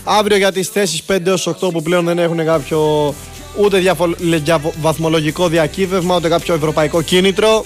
Αύριο για τις θέσεις 5 έως 8 που πλέον δεν έχουν κάποιο ούτε βαθμολογικό διακύβευμα, ούτε κάποιο ευρωπαϊκό κίνητρο.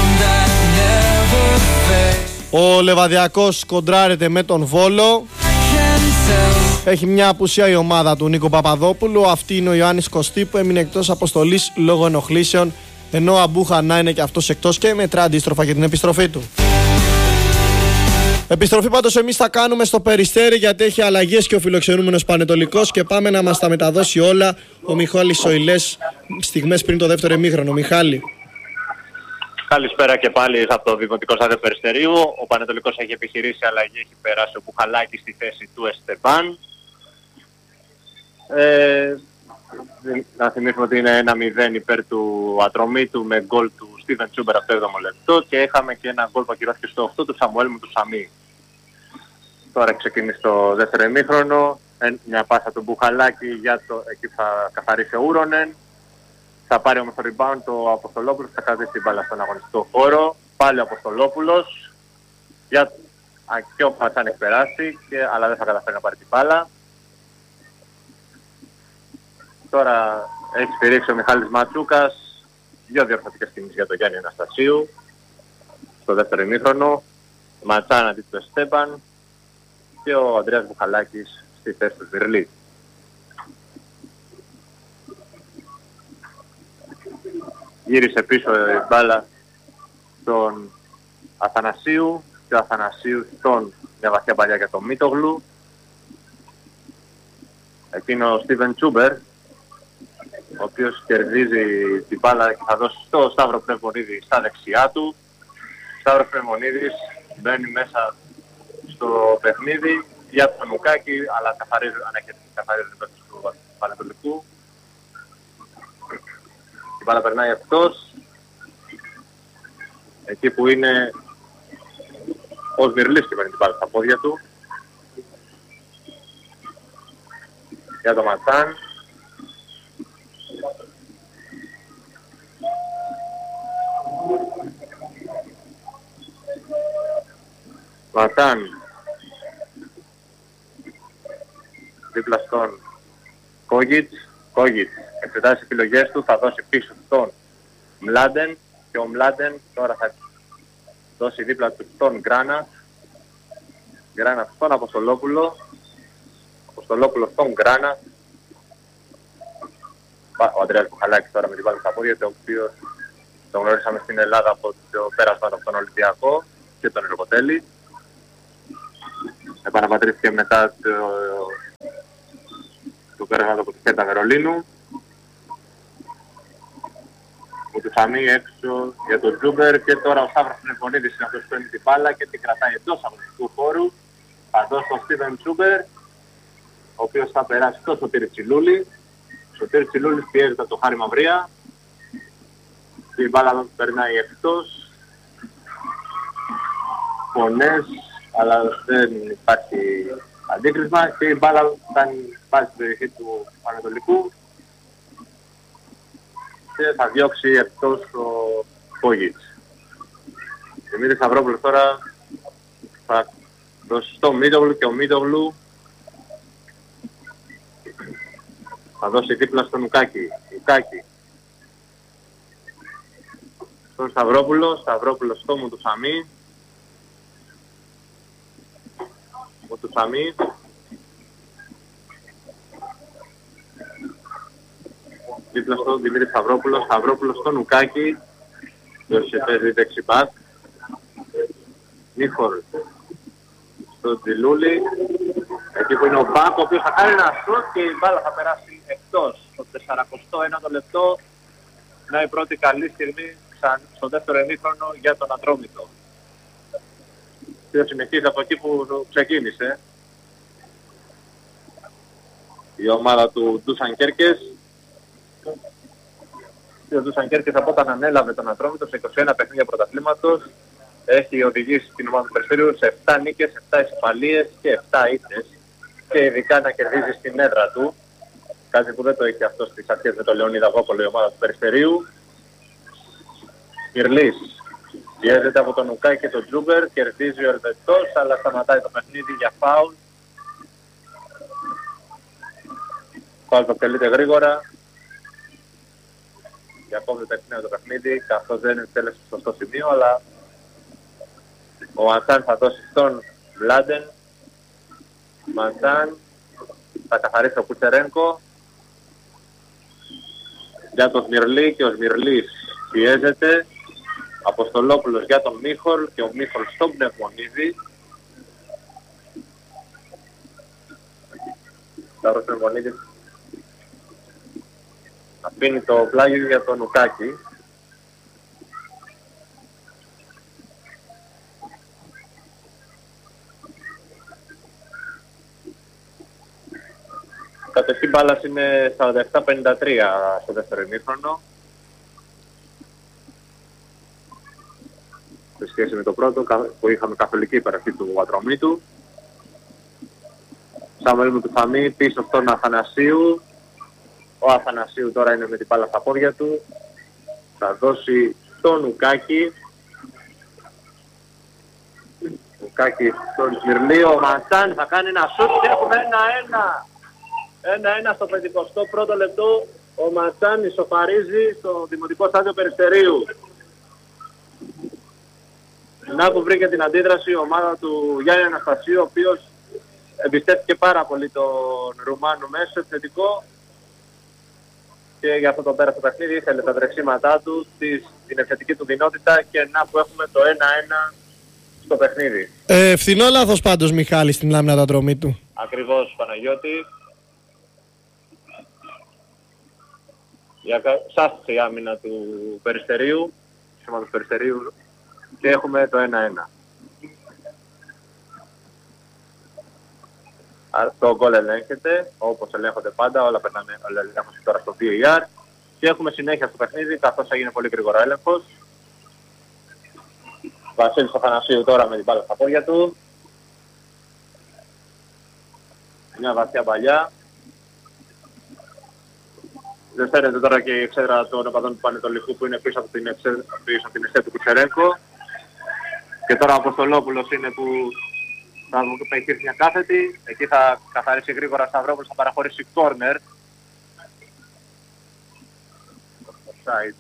Ο Λεβαδιακός κοντράρεται με τον Βόλο. Έχει μια απουσία η ομάδα του Νίκο Παπαδόπουλου. Αυτή είναι ο Ιωάννης Κωστή που έμεινε εκτός αποστολής λόγω ενοχλήσεων, ενώ ο Αμπού Χανά είναι και αυτός εκτός και μετρά αντίστροφα για την επιστροφή του. Επιστροφή πάντως εμείς θα κάνουμε στο Περιστέρι, γιατί έχει αλλαγές και ο φιλοξενούμενος Πανετολικός, και πάμε να μας τα μεταδώσει όλα ο Μιχάλης Σοηλές στιγμές πριν το δεύτερο ημίχρονο. Μιχάλη. Καλησπέρα και πάλι από το Δημοτικό Στάδιο Περιστερίου. Ο Πανετολικός έχει επιχειρήσει αλλαγή, έχει περάσει ο Μπουχαλάκης στη θέση του Εστεμπάν. Να θυμίσουμε ότι είναι 1-0 υπέρ του Ατρομήτου με γκολ του Στίβεν Τσούμπερ από το 7ο λεπτό, και είχαμε και ένα γκολ που ακυρώθηκε στο 8 του Σαμουέλ μου του Σαμί. Τώρα ξεκινήσει το δεύτερο ημίχρονο, μια πάσα του Μπουχαλάκη, εκεί θα καθαρίσει ο Ούρονεν. Θα πάρει όμως το rebound το Αποστολόπουλος, θα κρατήσει την μπάλα στον αγωνιστικό χώρο. Πάλι ο Αποστολόπουλος, και ο Πατσάν έχει περάσει, αλλά δεν θα καταφέρει να πάρει την μπάλα. Τώρα έχει στηρίξει ο Μιχάλης Ματσούκας, δύο διορθωτικές κινήσεις για τον Γιάννη Αναστασίου στο δεύτερο ημίχρονο. Ματσάν αντί του Εστέμπαν και ο Ανδρέας Μπουχαλάκης στη θέση του Σβιρλή. Γύρισε πίσω η μπάλα στον Αθανασίου και ο Αθανασίου στον μια βαθιά παλιά για τον Μίτογλου. Εκείνο ο Στίβεν Τσούμπερ, ο οποίος κερδίζει την μπάλα και θα δώσει στο Σταύρο Πνευμονίδη στα δεξιά του. Ο Σταύρος Πνευμονίδης μπαίνει μέσα στο παιχνίδι για τον Νουκάκη, αλλά καθαρίζει το του Πανετολικού. Η μπάλα περνάει εκτός, εκεί που είναι ο Σμυρλής και παίρνει την μπάλα στα πόδια του. Για το Ματσάν. Ματσάν δίπλα στον Κόγιτς. Κόγιτς εξετάζει τις επιλογές του, θα δώσει πίσω στον Μλάντεν, και ο Μλάντεν τώρα θα δώσει δίπλα του στον Γκράνα. Γκράνα στον Αποστολόπουλο. Αποστολόπουλο στον Γκράνα. Ο Ανδρέας Μπουχαλάκης τώρα με την μπάλα στα πόδια, ο οποίος τον γνωρίσαμε στην Ελλάδα από το πέρασμα από τον Ολυμπιακό και τον Ιροκοτέλη. Επαναπατρίστηκε μετά το πέρασμα από τη Φέτα Βερολίνου. Ο Τουσαμί έξω για τον Τζούμπερ, και τώρα ο Σταύρος Πνευμονίδης είναι αυτός που παίρνει την μπάλα και την κρατάει εντός αγωνιστικού χώρου. Θα δώσει τον Στίβεν Τσούμπερ, ο οποίος θα περάσει στο Σωτήρη Τσιλούλη. Ο Σωτήρης Τσιλούλης πιέζεται από το Χάρη Μαυρία. Η μπάλα περνάει εκτός. Φωνές, αλλά δεν υπάρχει αντίκρισμα, και η μπάλα φτάνει πάλι στην περιοχή του Πανετολικού και θα διώξει εκτός ο Κόγιτς. Δημήτρης Σταυρόπουλος τώρα θα δώσει στο Μίτογλου, και ο Μίτογλου θα δώσει δίπλα στον Ουκάκη. Ουκάκη στον Σταυρόπουλο, Σταυρόπουλο στο Μουτουσαμί. Μουτουσαμί. Δίπλα στον Δημήτρη Σταυρόπουλο, Σταυρόπουλο στον Ουκάκη, ποιος παίζει δεξιμπάκ. Νίχορ στον Τζιλούλη, εκεί που είναι ο Μπάκ, ο οποίος θα κάνει ένα σουτ και η μπάλα θα περάσει εκτός. Στο 49ο λεπτό, να η πρώτη καλή στιγμή στο δεύτερο ημίχρονο για τον Ατρόμητο. Και συνεχίζει από εκεί που ξεκίνησε η ομάδα του Ντούσαν Κέρκες. Ο Ντούσαν Κέρκες από όταν ανέλαβε τον Ατρόμητο σε 21 παιχνίδια πρωταθλήματος έχει οδηγήσει την ομάδα του Περιστέριου σε 7 νίκες, 7 ισοπαλίες και 7 ήττες, και ειδικά να κερδίζει στην έδρα του, κάτι που δεν το είχε αυτό στις αρχές με τον Λεωνίδα Βόπολο η ομάδα του Περιστερίου. Κυρλής πιέζεται από τον Ουκάη και τον Τζούμπερ, κερδίζει ο Ερβετός, αλλά σταματάει το παιχνίδι για φάουλ. Φάουλ που εκτελείται γρήγορα. Διακόπτεται εκ νέου το παιχνίδι, καθώς δεν εκτέλεσε στο σωστό σημείο, αλλά ο Μαντσάν θα δώσει στον Βλάντεν. Μαντσάν θα καθαρίσει ο Κουτσερένκο για τον Σμυρλή και ο Σμυρλής πιέζεται. Αποστολόπουλος για τον Μίχολ και ο Μίχολ στον Πνευμονίδη. Τώρα ο Πνευμονίδης αφήνει το πλάγιο για τον Ουκάκη. Κατευθύν μπάλας είναι 47-53 στο δεύτερο ημίχρονο. Σε σχέση με το πρώτο που είχαμε καθολική υπεροχή του Ατρωμίτου. Σαμουέλ Μουτουφαμί πίσω στον Αθανασίου. Ο Αθανασίου τώρα είναι με την μπάλα στα πόδια του. Θα δώσει στον Ουκάκη. Ουκάκη στον Σμυρλή. Ο Μαντσάν θα κάνει ένα σουτ και έχουμε 1-1 στο 51ο λεπτό. Ο Μαντσάν ισοφαρίζει στο Δημοτικό Στάδιο Περιστερίου. Να που βρήκε την αντίδραση η ομάδα του Γιάννη Αναστασίου, ο οποίος εμπιστεύτηκε πάρα πολύ τον Ρουμάνο μέσο επιθετικό και για αυτό το πέρα στο παιχνίδι ήθελε τα τρεξίματά του, την επιθετική του δυνότητα και να που έχουμε το 1-1 στο παιχνίδι. Φθηνό λάθος πάντως Μιχάλη στην λάμνα του Ατρωμίτου. Ακριβώς Παναγιώτη. Σάστησε η άμυνα του Περιστερίου, του Περιστερίου και έχουμε το 1-1. Το γκολ ελέγχεται, όπως ελέγχονται πάντα, όλα περνάνε τώρα στο VAR και έχουμε συνέχεια στο παιχνίδι, καθώς έγινε πολύ γρήγορα έλεγχος. Βασίλης Αθανασίου τώρα με την μπάλα στα πόδια του. Μια βαθιά παλιά. Δεν φαίνεται τώρα και η εξέδρα των οπαδών του Πανετολικού που είναι πίσω από την εξέδρα του Κουτσερένκο. Και τώρα ο Αποστολόπουλος είναι που θα έχει μια κάθετη. Εκεί θα καθαρίσει γρήγορα Σταυρόπουλος, θα παραχωρήσει κόρνερ. Offside.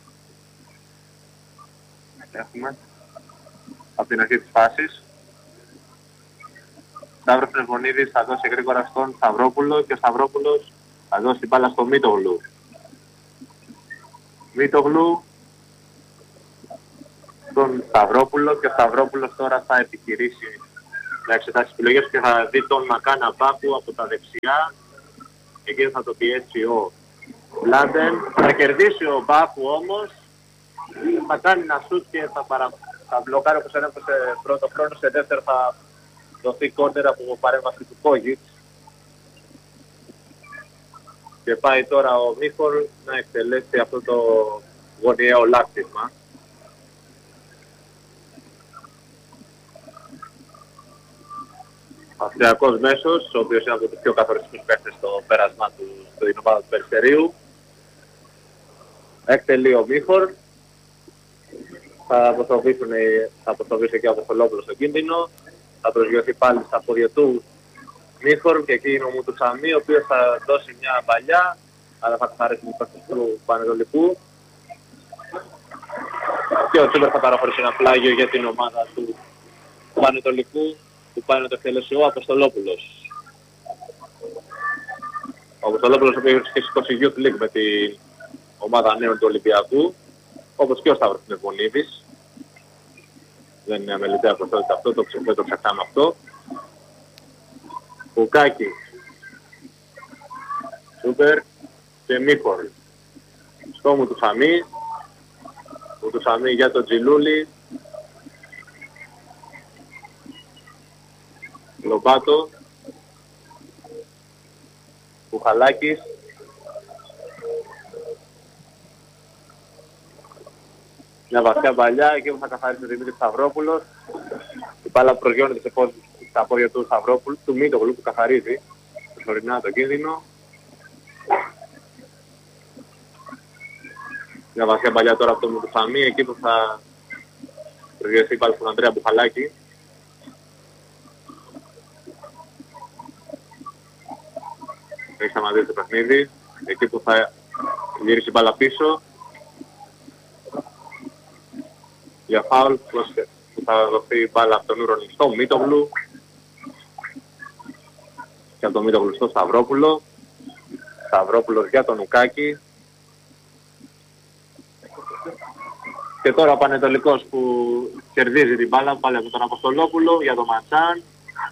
Έχουμε. Από την αρχή της φάσης. Σταύρος Πνευμονίδης θα δώσει γρήγορα στον Σταυρόπουλο και ο Σταυρόπουλος θα δώσει την μπάλα στο Μίτογλου. Μίτογλου στον Σταυρόπουλο και ο Σταυρόπουλος τώρα θα επιχειρήσει να εξετάσει τις επιλογές και θα δει τον Μακάνα Μπάκου από τα δεξιά. Εκεί θα το πιέσει ο Βλάντεν. Θα κερδίσει ο Μπάκου όμως. Θα κάνει ένα σουτ και θα μπλοκάρει όπως έλεγχε σε πρώτο χρόνο. Σε δεύτερο θα δοθεί κόρνερ από παρέμβαση του Κόγιτς. Και πάει τώρα ο Μίχολ να εκτελέσει αυτό το γωνιαίο λάκτισμα. Αυστριακός μέσος, ο οποίος είναι από τους πιο καθοριστικούς παίκτες στο πέρασμα του στην ομάδα του Περιστερίου. Εκτελεί ο Μίχολ. Θα αποστοβήσει και ο Αποστολόπουλος στο κίνδυνο. Θα προσγειωθεί πάλι στα πόδια του Μίχολ και εκεί είναι ο Μουτουσαμί, ο οποίος θα δώσει μια παλιά, αλλά θα καθαρίσει την υπόθεση του Πανετολικού. Και ο Τσούμπερ θα παραχωρήσει ένα πλάγιο για την ομάδα του Πανετολικού που πάει να το εκτελέσει ο Αποστολόπουλος. Ο Αποστολόπουλος ο οποίος έχει σηκώσει Youth League με την ομάδα νέων του Ολυμπιακού, όπως και ο Σταύρος Πνευμονίδης. Δεν είναι αμεληταία προστότητα αυτό, το ξεχνάμε αυτό. Ουκάκη, Σούπερ και Μίχολ. Στο Μουτουσαμί. Μουτουσαμί για τον Τζιλούλη. Λομπάτο. Κουχαλάκης. Μια βαθιά παλιά, εκεί που θα καθαρίσει ο Δημήτρης Σταυρόπουλος. Η μπάλα προσγειώνεται στα πόδια του Σταυρόπουλου, του Μίτογλου που καθαρίζει προσωρινά το κίνδυνο. Μια βαθιά παλιά τώρα από το Μουτουσαμί, εκεί που θα προσγειωθεί πάλι στον Ανδρέα Μπουχαλάκη. Έχει σταματήσει το παιχνίδι. Εκεί που θα γυρίσει η μπάλα πίσω. Για φάουλ που θα δοθεί η μπάλα από τον Ούρονη στο Μίτογλου. Και από τον Μίτογλου στο Σταυρόπουλο. Σταυρόπουλος για τον Ουκάκη. Και τώρα ο Πανετολικός που κερδίζει την μπάλα πάλι από τον Αποστολόπουλο για τον Ματσάν.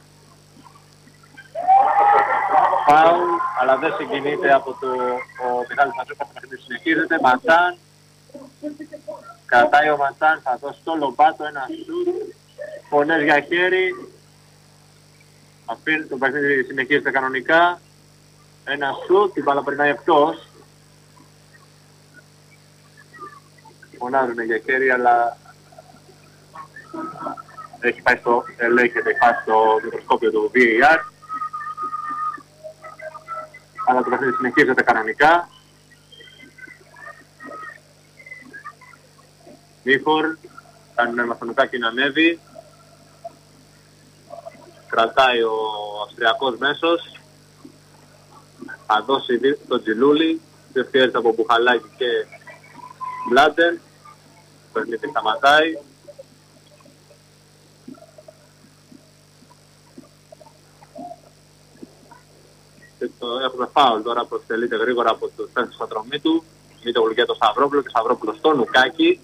Φάουλ, αλλά δεν συγκινείται από το Μιχάλης Ματσούκας, το παιχνίδι συνεχίζεται. Ματσάν. Κρατάει ο Ματσάν, θα δώσει το Λομπάτο ένα σουτ. Φωνές για χέρι. Αφήνει το παιχνίδι, συνεχίζεται κανονικά. Ένα σουτ, την μπάλα περνάει εκτός. Φωνάζουν για χέρι, αλλά έχει πάει στο, ελέγχεται, έχει πάει στο μικροσκόπιο του VAR. Αλλά το παιχνίδι συνεχίζεται κανονικά. Μίφορ, κάνει νόημα στον Ουκάκη να ανέβει. Κρατάει ο Αυστριακός μέσος. Θα δώσει τον Τζιλούλη. Ευκαιρίζεται από Μπουχαλάκη και Μπλάντερ. Το παιχνίδι σταματάει. Έχουμε φάουλ τώρα που εκτελείται γρήγορα από τους παίκτες του Ατρομήτου. Μήτογλου για τον Σταυρόπουλο και Σταυρόπουλο στον Ουκάκη.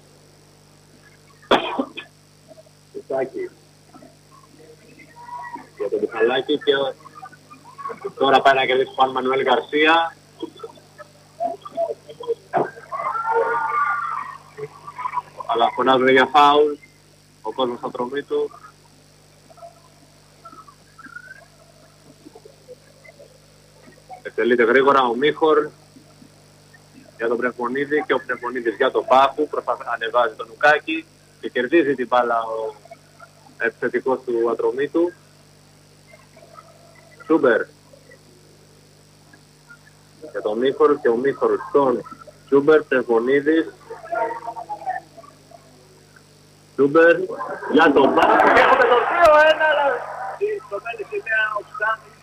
Ουκάκη για τον Μπουχαλάκη και τώρα πάει να κερδίσει πάνω Μανουέλ Γκαρσία. Αλλά φωνάζουν για φάουλ ο κόσμος στα τρομή του. Εκτελείται γρήγορα ο Μίχορ για τον Πνευμονίδη και ο Πνευμονίδης για τον Πάχου. Ανεβάζει τον Ουκάκη και κερδίζει την μπάλα ο επιθετικός του Ατρομήτου. Τσούμπερ για τον Μίχορ και ο Μίχορ στον Τσούμπερ. Πνευμονίδης. Τσούμπερ για τον Πάχου. Και έχουμε το 2-1, αλλά στο τέλος είναι ο Ξάνης